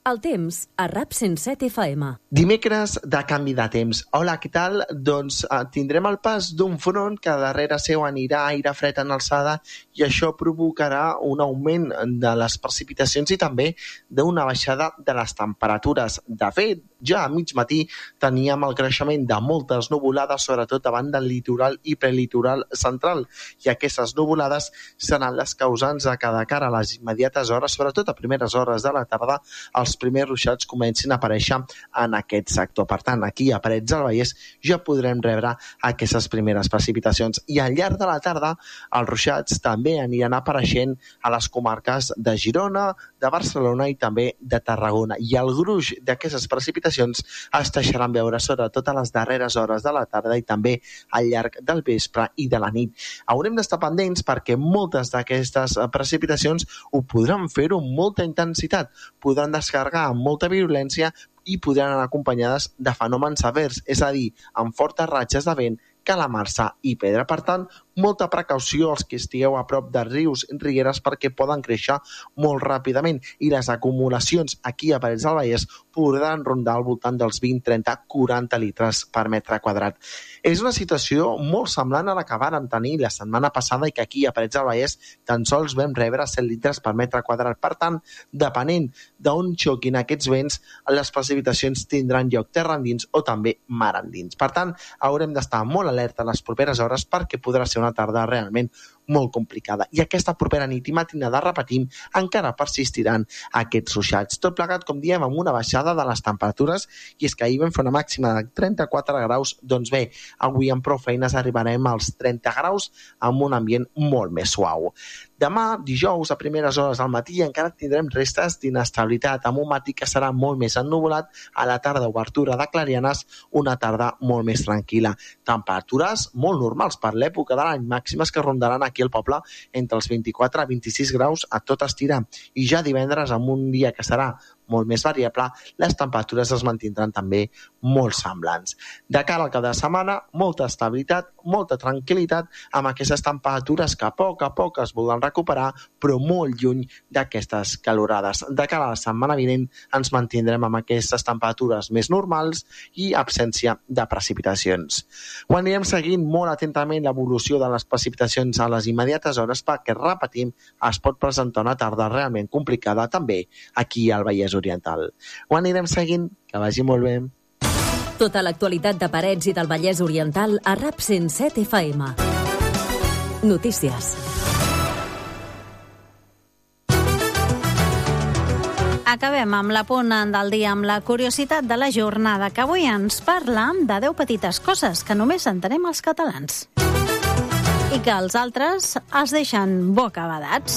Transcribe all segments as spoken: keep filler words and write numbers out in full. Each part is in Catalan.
El temps, a RAP cent set F M. Dimecres de canvi de temps. Hola, què tal? Doncs eh, tindrem el pas d'un front que darrere seu anirà aire fred en alçada i això provocarà un augment de les precipitacions i també d'una baixada de les temperatures. De fet, ja a mig matí teníem el creixement de moltes nuvolades, sobretot davant del litoral i prelitoral central. I aquestes nuvolades seran les causants de que de cara a les immediates hores, sobretot a primeres hores de la tarda, els primers ruixats comencin a aparèixer en aquest sector. Per tant, aquí a Parets del Vallès ja podrem rebre aquestes primeres precipitacions. I al llarg de la tarda, els ruixats també aniran apareixent a les comarques de Girona, de Barcelona i també de Tarragona. I el gruix d'aquestes precipitacions es deixaran veure sobretot a les darreres hores de la tarda i també al llarg del vespre i de la nit. Haurem d'estar pendents perquè moltes d'aquestes precipitacions ho podran fer-ho amb molta intensitat, podran descarregar amb molta violència i podran anar acompanyades de fenòmens severs, és a dir, amb fortes ratxes de vent, calamarsa i pedra. Per tant, molta precaució als que estigueu a prop de rius i rieres perquè poden créixer molt ràpidament i les acumulacions aquí a Parets del Vallès podran rondar al voltant dels vint, trenta, quaranta litres per metre quadrat. És una situació molt semblant a la que vàrem tenir la setmana passada i que aquí a Parets del Vallès tan sols vam rebre set litres per metre quadrat. Per tant, depenent d'on xoquin aquests vents, les precipitacions tindran lloc terra endins o també mar endins. Per tant, haurem d'estar molt alerta les properes hores perquè podrà ser una tarda realment molt complicada. I aquesta propera nit i matinada, repetim, encara persistiran aquests ruixats. Tot plegat, com diem, amb una baixada de les temperatures, i és que ahir vam fer una màxima de trenta-quatre graus, doncs bé, avui amb prou feines arribarem als trenta graus amb un ambient molt més suau. Demà, dijous, a primeres hores del matí, encara tindrem restes d'inestabilitat, amb un matí que serà molt més ennuvolat, a la tarda obertura de clarianes, una tarda molt més tranquil·la. Temperatures molt normals per l'època de l'any, màximes que rondaran aquí al poble entre els vint-i-quatre a vint-i-sis graus a tot estirar. I ja divendres, amb un dia que serà molt més variable, les temperatures es mantindran també molt semblants. De cara al cap de setmana, molta estabilitat, molta tranquil·litat, amb aquestes temperatures que a poc a poc es volen recuperar, però molt lluny d'aquestes calorades. De cara a la setmana vinent ens mantindrem amb aquestes temperatures més normals i absència de precipitacions. Ho anirem seguint molt atentament l'evolució de les precipitacions a les immediates hores perquè, repetim, es pot presentar una tarda realment complicada també aquí al Vallès Oriental. Ho anirem seguint, que vagi molt bé. Tota l'actualitat de Parets i del Vallès Oriental a RAP cent set F M. Notícies. Acabem amb la punt del dia amb la curiositat de la jornada, que avui ens parla de deu petites coses que només entenem els catalans i que els altres es deixen bocabadats.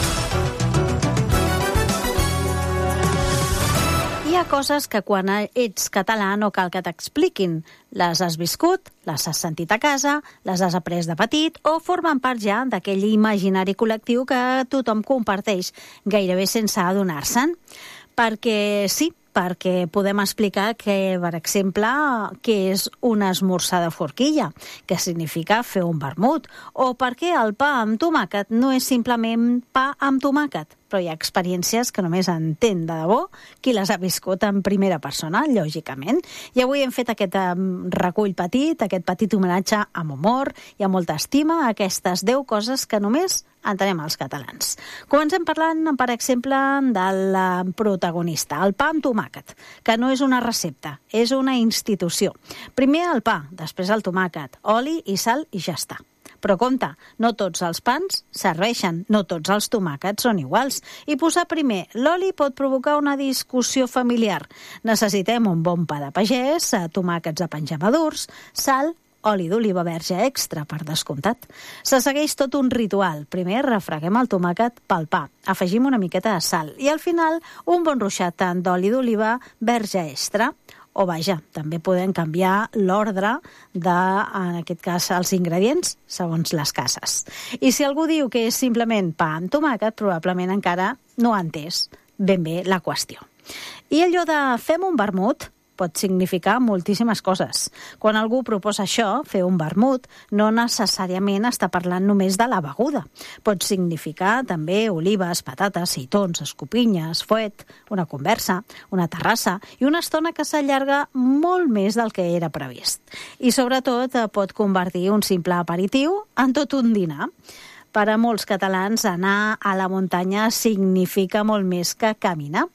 Hi ha coses que quan ets català no cal que t'expliquin. Les has viscut, les has sentit a casa, les has après de petit o formen part ja d'aquell imaginari col·lectiu que tothom comparteix, gairebé sense adonar-se'n. Perquè sí, perquè podem explicar que, per exemple, què és un esmorzar de forquilla, què significa fer un vermut, o per què el pa amb tomàquet no és simplement pa amb tomàquet. Però hi ha experiències que només entén de debò qui les ha viscut en primera persona, lògicament. I avui hem fet aquest um, recull petit, aquest petit homenatge amb humor i amb molta estima a aquestes deu coses que només entenem els catalans. Comencem parlant, per exemple, del protagonista, el pa amb tomàquet, que no és una recepta, és una institució. Primer el pa, després el tomàquet, oli i sal i ja està. Però compte, no tots els pans serveixen, no tots els tomàquets són iguals. I posar primer l'oli pot provocar una discussió familiar. Necessitem un bon pa de pagès, tomàquets a penjar madurs, sal, oli d'oliva verge extra, per descomptat. Se segueix tot un ritual. Primer refreguem el tomàquet pel pa, afegim una miqueta de sal i al final un bon ruixat d'oli d'oliva verge extra. O vaja, també podem canviar l'ordre de, en aquest cas, els ingredients segons les cases. I si algú diu que és simplement pa amb tomàquet, probablement encara no ha entès ben bé la qüestió. I allò de fem un vermut, pot significar moltíssimes coses. Quan algú proposa això, fer un vermut, no necessàriament està parlant només de la beguda. Pot significar també olives, patates, seitons, escopinyes, fuet, una conversa, una terrassa i una estona que s'allarga molt més del que era previst. I sobretot pot convertir un simple aperitiu en tot un dinar. Per a molts catalans, anar a la muntanya significa molt més que caminar.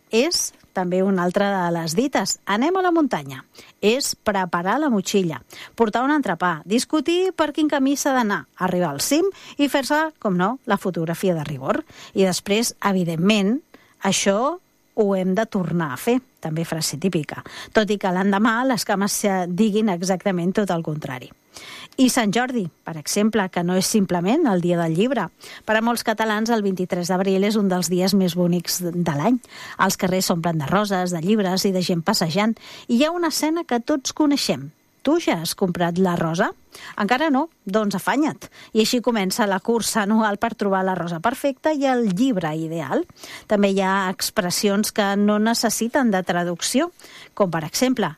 És també una altra de les dites. Anem a la muntanya. És preparar la motxilla, portar un entrepà, discutir per quin camí s'ha d'anar, arribar al cim i fer-se, com no, la fotografia de rigor. I després, evidentment, això ho hem de tornar a fer, també frase típica, tot i que l'endemà les cames diguin exactament tot el contrari. I Sant Jordi, per exemple, que no és simplement el dia del llibre. Per a molts catalans, el vint-i-tres d'abril és un dels dies més bonics de l'any. Els carrers s'omplen de roses, de llibres i de gent passejant. I hi ha una escena que tots coneixem. Tu ja has comprat la rosa? Encara no? Doncs afanya't. I així comença la cursa anual per trobar la rosa perfecta i el llibre ideal. També hi ha expressions que no necessiten de traducció, com per exemple,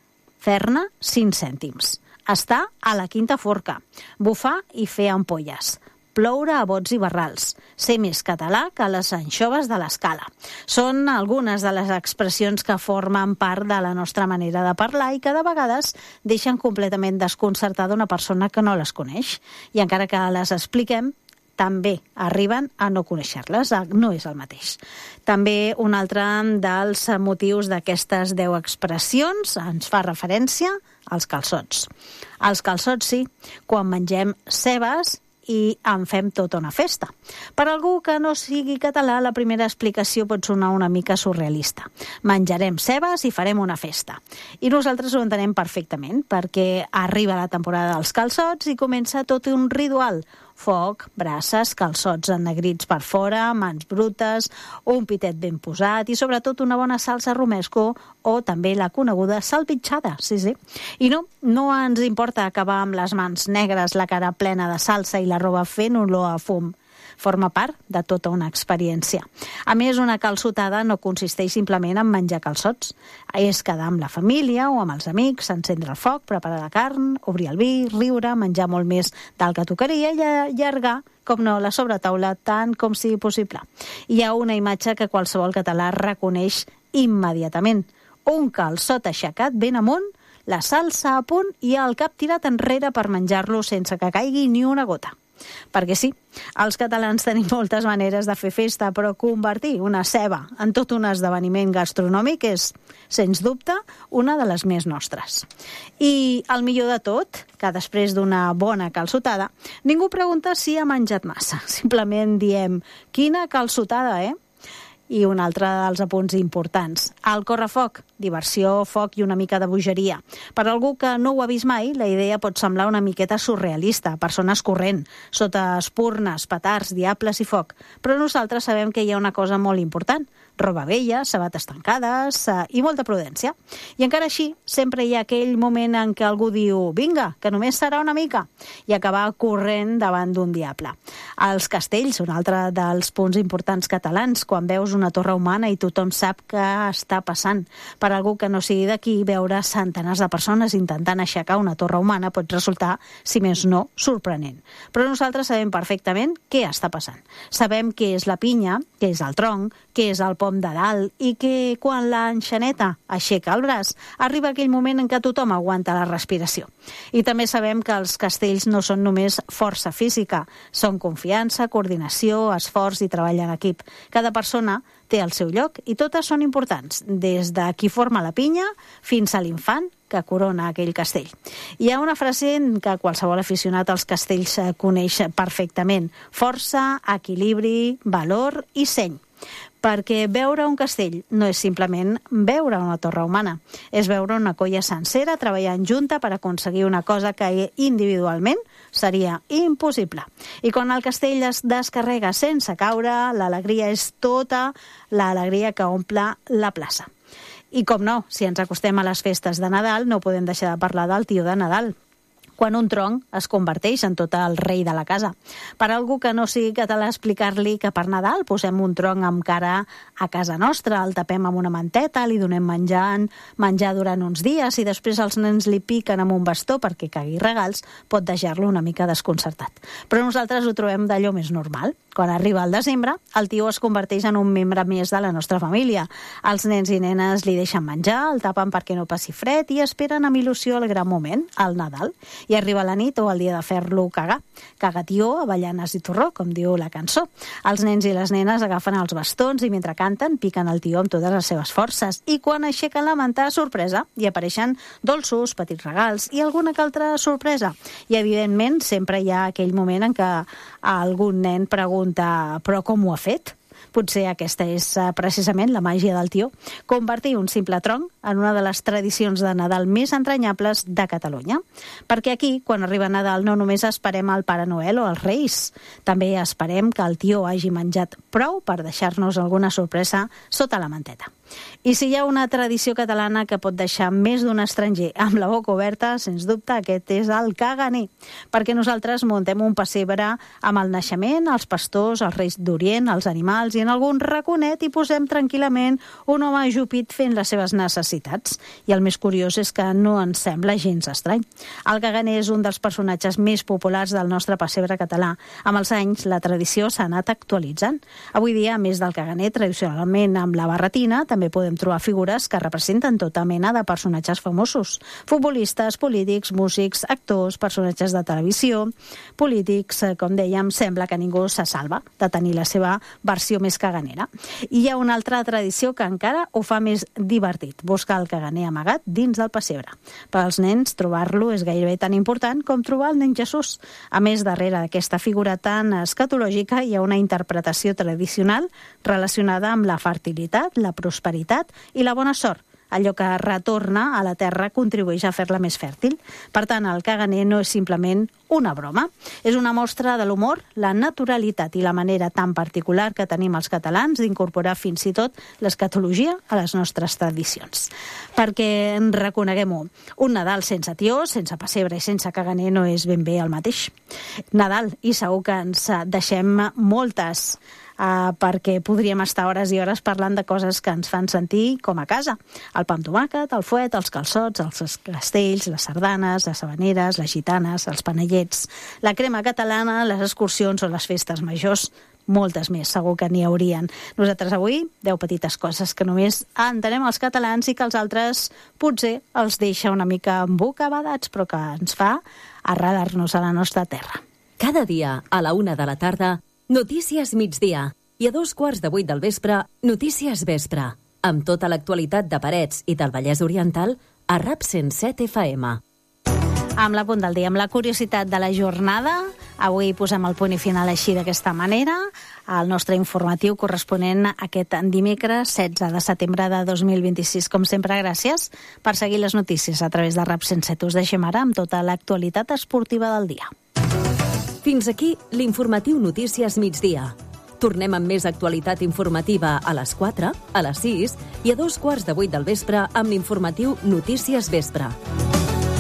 fer-ne cinc cèntims. Estar a la quinta forca, bufar i fer ampolles, ploure a bots i barrals, ser més català que les anxoves de l'Escala. Són algunes de les expressions que formen part de la nostra manera de parlar i que de vegades deixen completament desconcertada una persona que no les coneix. I encara que les expliquem, també arriben a no conèixer-les, no és el mateix. També un altre dels motius d'aquestes deu expressions ens fa referència als calçots. Els calçots, sí, quan mengem cebes i en fem tota una festa. Per algú que no sigui català, la primera explicació pot sonar una mica surrealista. Menjarem cebes i farem una festa. I nosaltres ho entenem perfectament, perquè arriba la temporada dels calçots i comença tot un ritual. Foc, braces, calçots ennegrits per fora, mans brutes, un pitet ben posat i sobretot una bona salsa romesco o també la coneguda salpitxada, sí, sí. I no, no ens importa acabar amb les mans negres, la cara plena de salsa i la roba fent olor a fum. Forma part de tota una experiència. A més, una calçotada no consisteix simplement en menjar calçots. És quedar amb la família o amb els amics, encendre el foc, preparar la carn, obrir el vi, riure, menjar molt més del que tocaria i allargar, com no, la sobretaula tant com sigui possible. Hi ha una imatge que qualsevol català reconeix immediatament. Un calçot aixecat ben amunt, la salsa a punt i el cap tirat enrere per menjar-lo sense que caigui ni una gota. Perquè sí, els catalans tenim moltes maneres de fer festa, però convertir una ceba en tot un esdeveniment gastronòmic és, sens dubte, una de les més nostres. I el millor de tot, que després d'una bona calçotada, ningú pregunta si ha menjat massa. Simplement diem, quina calçotada, eh? I un altre dels apunts importants. El correfoc, diversió, foc i una mica de bogeria. Per algú que no ho ha vist mai, la idea pot semblar una miqueta surrealista, persones corrent, sota espurnes, petards, diables i foc. Però nosaltres sabem que hi ha una cosa molt important. Roba vella, sabates tancades eh, i molta prudència. I encara així, sempre hi ha aquell moment en què algú diu vinga, que només serà una mica, i acabar corrent davant d'un diable. Els castells, un altre dels punts importants catalans, quan veus una torre humana i tothom sap què està passant. Per algú que no sigui d'aquí, veure centenars de persones intentant aixecar una torre humana pot resultar, si més no, sorprenent. Però nosaltres sabem perfectament què està passant. Sabem què és la pinya, què és el tronc, què és el pom de dalt i que quan l'enxaneta aixeca el braç arriba aquell moment en què tothom aguanta la respiració. I també sabem que els castells no són només força física, són confiança, coordinació, esforç i treball en equip. Cada persona té el seu lloc i totes són importants, des de qui forma la pinya fins a l'infant que corona aquell castell. Hi ha una frase que qualsevol aficionat als castells coneix perfectament: força, equilibri, valor i seny. Perquè veure un castell no és simplement veure una torre humana, és veure una colla sencera treballant junta per aconseguir una cosa que individualment seria impossible. I quan el castell es descarrega sense caure, l'alegria és tota l'alegria que omple la plaça. I com no, si ens acostem a les festes de Nadal, no podem deixar de parlar del tio de Nadal. quan un tronc es converteix en tot el rei de la casa. Per algú que no sigui català, explicar-li que per Nadal posem un tronc amb cara a casa nostra, el tapem amb una manteta, li donem menjant, menjar durant uns dies i després els nens li piquen amb un bastó perquè cagui regals, pot deixar-lo una mica desconcertat. Però nosaltres ho trobem d'allò més normal. Quan arriba el desembre, el tio es converteix en un membre més de la nostra família. Els nens i nenes li deixen menjar, el tapen perquè no passi fred i esperen amb il·lusió el gran moment, el Nadal. I arriba la nit o el dia de fer-lo cagar. Caga tió, avellanes i torró, com diu la cançó. Els nens i les nenes agafen els bastons i mentre canten piquen el tió amb totes les seves forces. I quan aixequen la manta, sorpresa, i apareixen dolços, petits regals i alguna que altra sorpresa. I evidentment sempre hi ha aquell moment en què algun nen pregunta però com ho ha fet? Potser aquesta és uh, precisament la màgia del tió. Convertir un simple tronc en una de les tradicions de Nadal més entranyables de Catalunya. Perquè aquí, quan arriba Nadal, no només esperem el Pare Noel o els Reis, també esperem que el tió hagi menjat prou per deixar-nos alguna sorpresa sota la manteta. I si hi ha una tradició catalana que pot deixar més d'un estranger amb la boca oberta, sens dubte aquest és el caganer, perquè nosaltres muntem un pessebre amb el naixement, els pastors, els reis d'Orient, els animals i en algun raconet hi posem tranquil·lament un home ajupit fent les seves necessitats. I el més curiós és que no ens sembla gens estrany. El caganer és un dels personatges més populars del nostre pessebre català. Amb els anys, la tradició s'ha anat actualitzant. Avui dia, a més del caganer, tradicionalment amb la barretina, també podem trobar figures que representen tota mena de personatges famosos. Futbolistes, polítics, músics, actors, personatges de televisió, polítics, com dèiem, sembla que ningú se salva de tenir la seva versió més caganera. I hi ha una altra tradició que encara ho fa més divertit, buscar el caganer amagat dins del pessebre. Per als nens, trobar-lo és gairebé tan important com trobar el nen Jesús. A més, darrere d'aquesta figura tan escatològica hi ha una interpretació tradicional relacionada amb la fertilitat, la prosperitat i la bona sort. Allò que retorna a la terra contribueix a fer-la més fèrtil. Per tant, el caganer no és simplement una broma. És una mostra de l'humor, la naturalitat i la manera tan particular que tenim els catalans d'incorporar fins i tot l'escatologia a les nostres tradicions. Perquè reconeguem-ho, un Nadal sense tió, sense pessebre i sense caganer no és ben bé el mateix. Nadal, i segur que ens deixem moltes Uh, perquè podríem estar hores i hores parlant de coses que ens fan sentir com a casa. El pa amb tomàquet, el fuet, els calçots, els castells, les sardanes, les habaneres, les gitanes, els panellets, la crema catalana, les excursions o les festes majors. Moltes més, segur que n'hi haurien. Nosaltres avui, deu petites coses que només entenem els catalans i que els altres potser els deixa una mica embocabadats, però que ens fa arrelar-nos a la nostra terra. Cada dia, a la una de la tarda, Notícies migdia. I a dos quarts de vuit del vespre, Notícies vespre. Amb tota l'actualitat de Parets i del Vallès Oriental a RAP cent set F M. Amb la punt del dia, amb la curiositat de la jornada, avui posem el punt i final així d'aquesta manera, al nostre informatiu corresponent a aquest dimecres setze de setembre de dos mil vint-i-sis. Com sempre, gràcies per seguir les notícies a través de RAP cent set. Us deixem ara amb tota l'actualitat esportiva del dia. Fins aquí l'informatiu Notícies migdia. Tornem amb més actualitat informativa a les quatre, a les sis i a dos quarts de vuit del vespre amb l'informatiu Notícies vespre.